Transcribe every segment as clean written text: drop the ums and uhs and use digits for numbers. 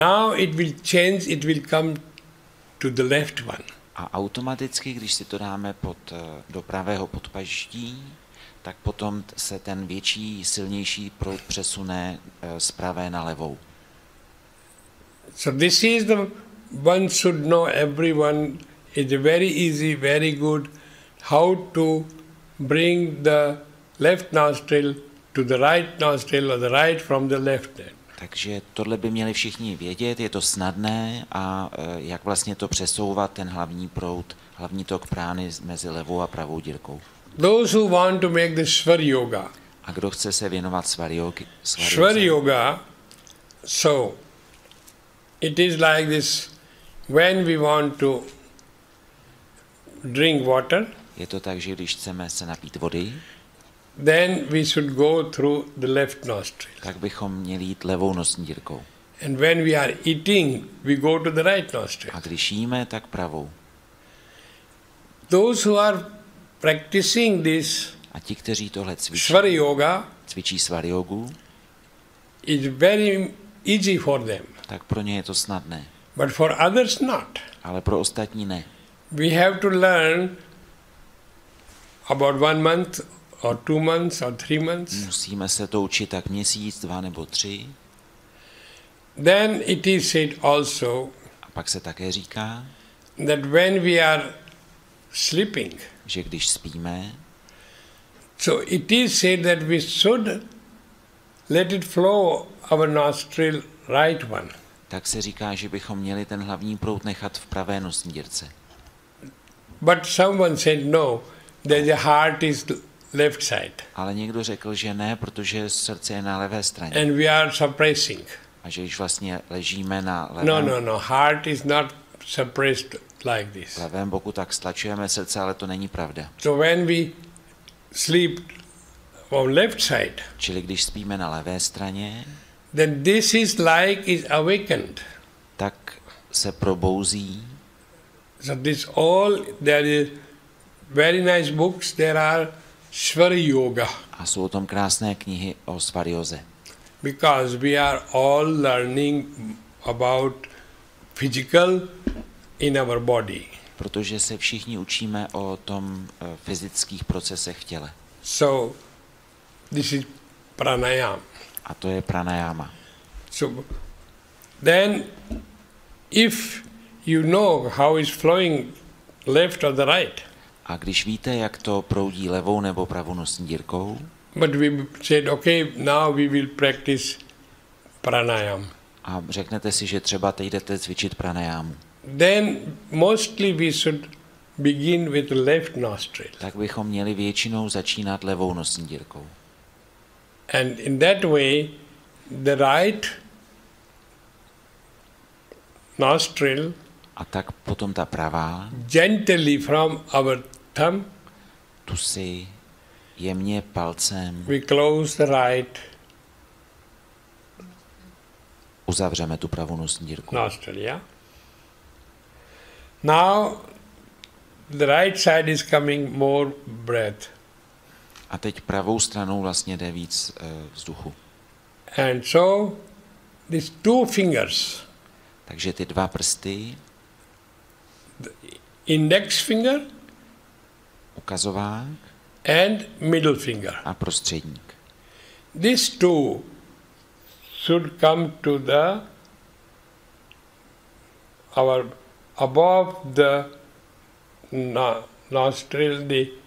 Now it will change, it will come to the left one. A automaticky, když si to dáme do pravého podpaždí, tak potom se ten větší, silnější proud přesune z pravé na levou. So this is the one should know, everyone. It's very easy, very good how to bring the left nostril to the right nostril or the right from the left. Takže tohle by měli všichni vědět, je to snadné a jak vlastně to přesouvat, ten hlavní proud, hlavní tok prány mezi levou a pravou dírkou. Those who want to make the Swar Yoga. A kdo chce se věnovat Swar Yoga, so it is like this, when we want to drink water, je to tak, že když chceme se napít vody, then we should go through the left nostril. Tak bychom měli jít levou nosní dírkou. And when we are eating, we go to the right nostril. A když jíme, tak pravou. Those who are practicing this a ti, kteří tohle Swar Yoga, cvičí Swar Yogu, is very easy for them. Tak pro ně je to snadné. But for others not. Ale pro ostatní ne. We have to learn about 1 month or 2 months or 3 months. Musíme se to učit tak měsíc, 2 nebo 3. Then it is said also, a pak se také říká, that when we are sleeping, že když spíme, so it is said that we should let it flow our nostril right one. Tak se říká, že bychom měli ten hlavní proud nechat v pravé nosní dírce. But someone said no, the heart is left side. Ale někdo řekl, že ne, protože srdce je na levé straně. And we are suppressing. A že když vlastně ležíme na levém... No, heart is not suppressed like this. V levém boku, tak stlačujeme srdce, ale to není pravda. So when we sleep on left side, čili když spíme na levé straně, then this is like is awakened. Tak se probouzí. So this all, there is very nice books, there are Swar Yoga. A jsou o tom krásné knihy o Swar Yoze. Because we are all learning about physical in our body. Protože se všichni učíme o tom fyzických procesech v těle. So this is pranayama. A to je pranayama. So then if you know how is flowing left or the right. A když víte, jak to proudí levou nebo pravou nosní dírkou, but we said, okay, now we will practice pranayama. A řeknete si, že třeba teď jdete cvičit pranayamu. Then mostly we should begin with left nostril. Tak bychom měli většinou začínat levou nosní dírkou. And in that way, the right nostril, a tak potom ta pravá, gently from our thumb, tu si jemně palcem we close the right uzavřeme tu pravou nosní dírku. nostril, yeah? Now the right side is coming more breath. A teď pravou stranou vlastně jde víc vzduchu. And so these 2 fingers, takže ty 2 prsty, the index finger, ukazovák, and middle finger, a prostředník. These 2 should come to the above the nostril,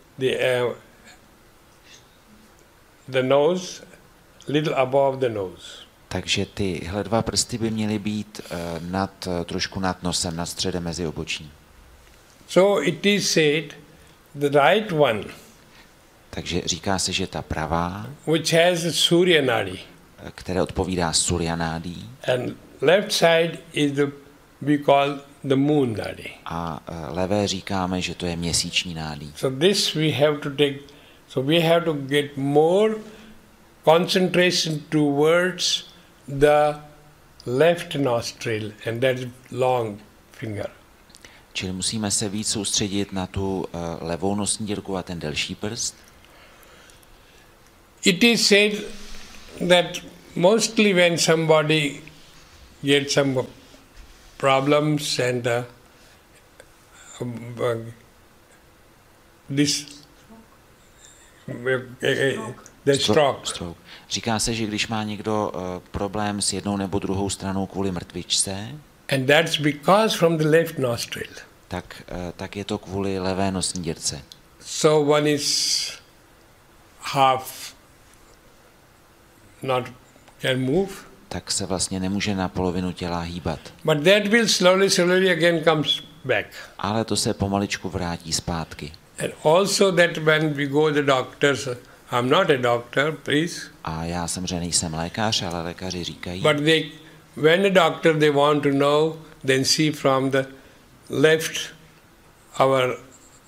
the nose, little above the nose. Takže tyhle 2 prsty by měly být trošku nad nosem, nad středem mezi obočí. So it is said, the right one, takže říká se, že ta pravá, which has a Surya Nadi, které odpovídá Surya Nadi, and left side is we call the moon nadi. A levé říkáme, že to je měsíční nádí. So this we have to take, so we have to get more concentration towards the left nostril, and that is long finger. Čili musíme se víc soustředit na tu levou nosní dírku a ten delší prst. It is said that mostly when somebody get some problems and the stroke. Říká se, že když má někdo problém s jednou nebo druhou stranou kvůli mrtvičce, and that's because from the left nostril. Tak je to kvůli levé nosní dírce. So one is half not can move. Tak se vlastně nemůže na polovinu těla hýbat. But that will slowly again comes back. Ale to se pomaličku vrátí zpátky. And also that when we go to the doctors, I'm not a doctor, please. A já samozřejmě nejsem lékař, ale lékaři říkají. But when the doctor they want to know, then see from the left our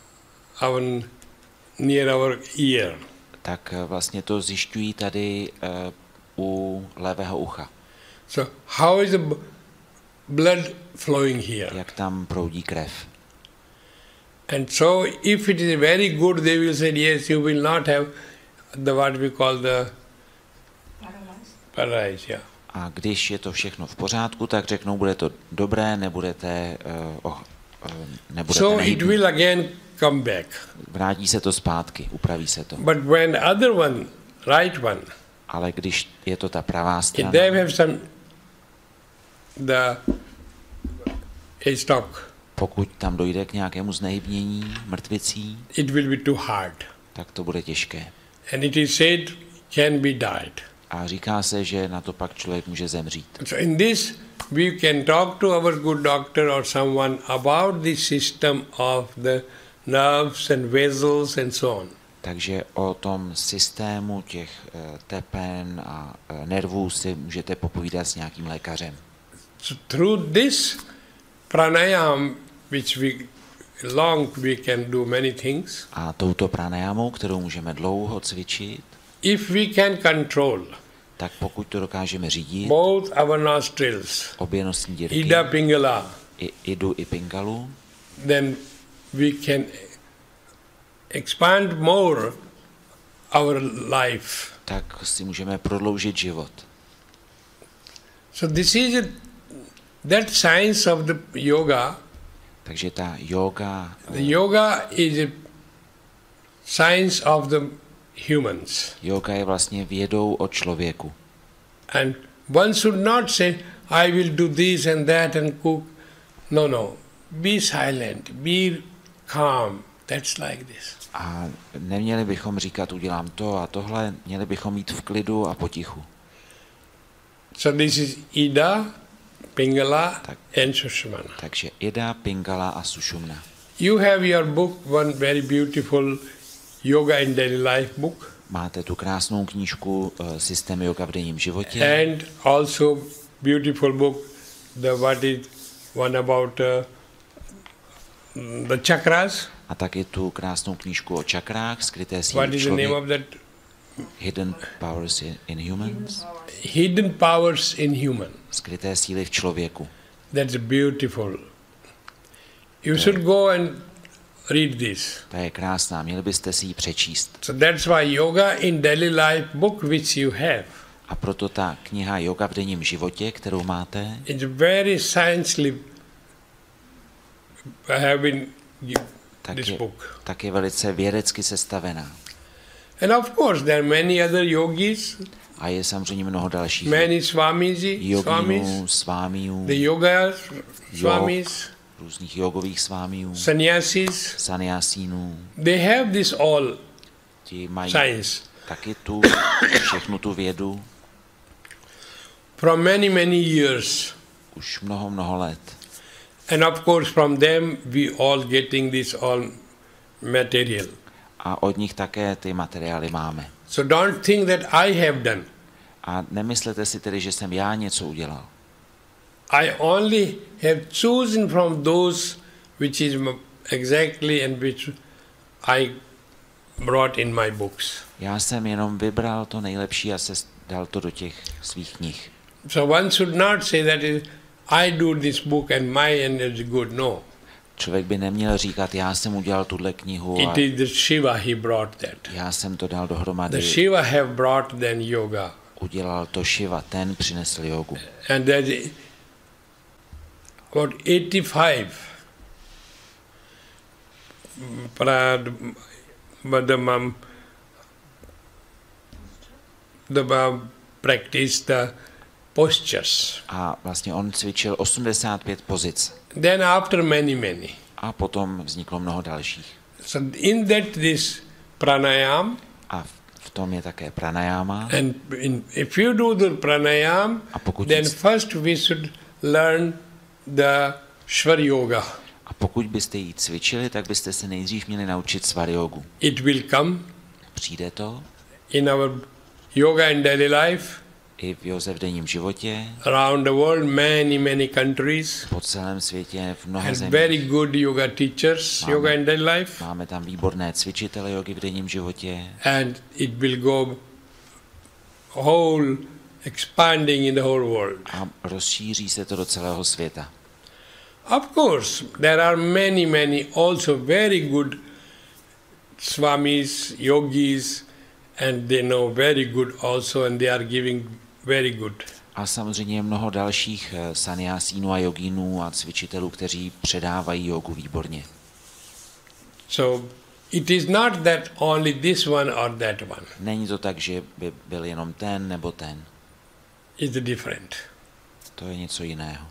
near our ear. Tak vlastně to zjišťují tady u levého ucha. So how is the blood flowing here? Jak tam proudí krev. And so if it is very good, they will say, yes, you will not have the what we call the paralysis. Yeah. A když je to všechno v pořádku, tak řeknou, bude to dobré, nebudete so it will again come back. Vrátí se to zpátky, upraví se to. But when other one, right one, ale když je to ta pravá strana, they have some a stroke. Pokud tam dojde k nějakému znehybnění mrtvicí, it will be too hard. Tak to bude těžké. And it is said can be died. A říká se, že na to pak člověk může zemřít. So in this we can talk to our good doctor or someone about the system of the nerves and vessels and so on. Takže o tom systému těch tepen a nervů si můžete popovídat s nějakým lékařem. So through this pranayam, which we can do many things. A touto pranayamou, kterou můžeme dlouho cvičit, if we can control, tak pokud to dokážeme řídit, both our nostrils, obě nosní dírky, Ida Pingala, Idu i Pingalu, then we can expand more our life. Tak si můžeme prodloužit život. So this is that science of the yoga. Takže ta yoga. The yoga is a science of the humans. Yoga je vlastně vědou o člověku. And one should not say, I will do this and that and cook. No. Be silent, be calm. That's like this. A neměli bychom říkat, udělám to a tohle, měli bychom jít v klidu a potichu. So this is Ida, Pingala and Sushumna. Takže Ida, Pingala a Sushumna. You have your book, one very beautiful Yoga in Daily Life book. Máte tu krásnou knížku Systém yoga v denním životě. And also beautiful book, what is one about the chakras. A taky tu krásnou knížku o čakrách, skryté síly What is the name of that? Hidden Powers in Humans. Hidden Powers in Human. Skryté síly v člověku. That's beautiful. You should go and read this. To je krásná, měli byste si ji přečíst. So that's why Yoga in Daily Life book which you have. A proto ta kniha Yoga v denním životě, kterou máte, it's very sciencely have been this book. Tak je velice vědecky sestavená. And of course there are many other yogis. A je samozřejmě mnoho dalších. Many swamis, svámiů, the yoga swamis, různých jogových svámiů, sannyasínů. They have this all ti mají science. Taky všechnu tu vědu. From many years. Už mnoho let. And of course from them we all getting this all material. A od nich také ty materiály máme. So don't think that I have done. A nemyslete si tedy, že jsem já něco udělal. I only have chosen from those which is exactly and which I brought in my books. Já jsem jenom vybral to nejlepší a dal to do těch svých knih. So one should not say that I do this book and my end is good. No. Člověk by neměl říkat, já jsem udělal tuhle knihu a it is the Shiva, he brought that. Já jsem to dal dohromady. The Shiva have brought then yoga. Udělal to Shiva, ten přinesl jogu. And that about 85 practice the postures. A vlastně on cvičil 85 pozic. Then after many. A potom vzniklo mnoho dalších. So in that this pranayam. A v tom je také pranayama. And if you do the pranayam, then first we should learn the Shvar Yoga. A pokud byste ji cvičili, tak byste se nejdřív měli naučit Shvar Yogu. It will come. Přijde to. In our yoga in daily life. I v józe v denním životě. Around the world, many countries. Po celém světě, v mnoha zemích. Very good yoga teachers, yoga in daily life. Máme tam výborné cvičitele jogy v denním životě. And it will go whole expanding in the whole world. A rozšíří se to do celého světa. Of course, there are many also very good swamis, yogis, and they know very good also, and they are giving very good. A samozřejmě je mnoho dalších sanyasínů a jogínů a cvičitelů, kteří předávají jogu výborně. So it is not that only this one or that one. Není to tak, že by byl jenom ten nebo ten. It's different. To je něco jiného.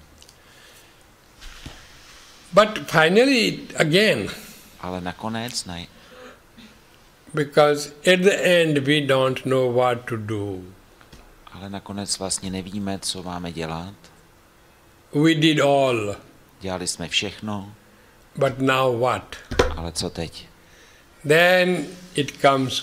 But finally, again, ale nakonec ne. Because at the end we don't know what to do. Ale nakonec vlastně nevíme, co máme dělat. We did all. Dělali jsme všechno. But now what? Ale co teď? Then it comes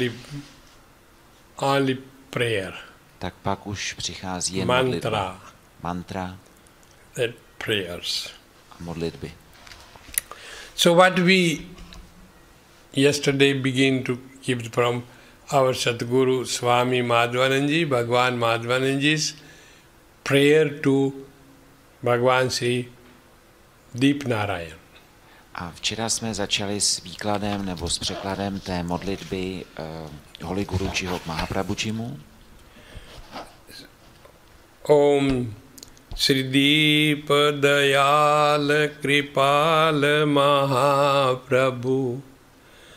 only prayer. Tak pak už přichází jen mantra. Mantra. That prayers. A modlitby. So what we yesterday begin to give from our Sadguru Swami Madhvananji, Bhagwan Madhvananji's prayer to Bhagwan Sri Deep Narayan. A včera jsme začali s výkladem nebo s překladem té modlitby Holy Gurujiho k Mahaprabhujimu. Om Sri Deep Dayal Kripal Mahaprabhu